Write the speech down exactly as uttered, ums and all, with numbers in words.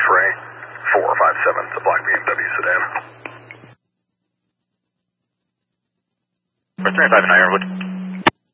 X-ray, four five seven, the black B M W sedan. Western five nine,